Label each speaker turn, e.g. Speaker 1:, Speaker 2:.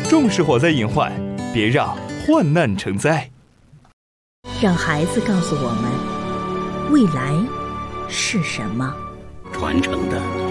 Speaker 1: 重视火灾隐患，别让患难成灾。
Speaker 2: 让孩子告诉我们，未来是什么？
Speaker 3: 传承的